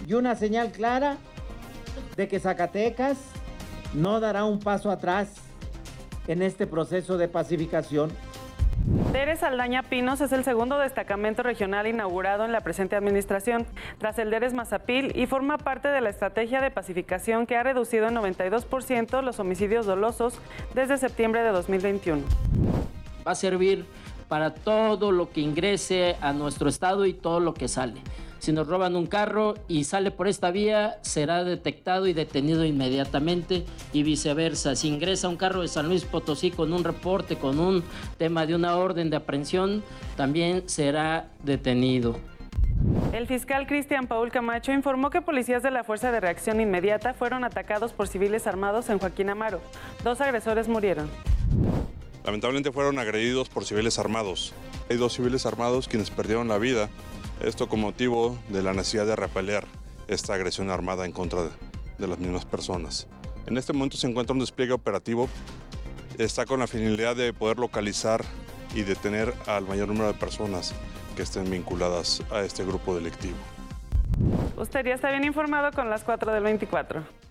y una señal clara de que Zacatecas no dará un paso atrás en este proceso de pacificación. DERE Saldaña Pinos es el segundo destacamento regional inaugurado en la presente administración, tras el DERES Mazapil, y forma parte de la estrategia de pacificación que ha reducido en 92% los homicidios dolosos desde septiembre de 2021. Va a servir para todo lo que ingrese a nuestro estado y todo lo que sale. Si nos roban un carro y sale por esta vía, será detectado y detenido inmediatamente, y viceversa. Si ingresa un carro de San Luis Potosí con un reporte, con un tema de una orden de aprehensión, también será detenido. El fiscal Cristian Paul Camacho informó que policías de la Fuerza de Reacción Inmediata fueron atacados por civiles armados en Joaquín Amaro. 2 agresores murieron. Lamentablemente fueron agredidos por civiles armados. Hay 2 civiles armados quienes perdieron la vida. Esto con motivo de la necesidad de repeler esta agresión armada en contra de las mismas personas. En este momento se encuentra un despliegue operativo. Está con la finalidad de poder localizar y detener al mayor número de personas que estén vinculadas a este grupo delictivo. Usted ya está bien informado con las 4 del 24.